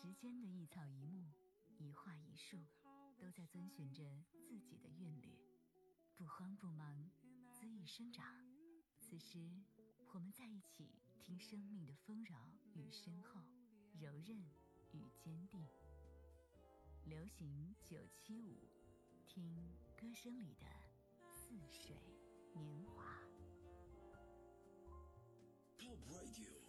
时间的一草一木，一画一树，都在遵循着自己的韵律，不慌不忙，恣意生长。此时我们在一起，听生命的丰饶与深厚，柔韧与坚定。流行975，听歌声里的似水年华。 Pop Radio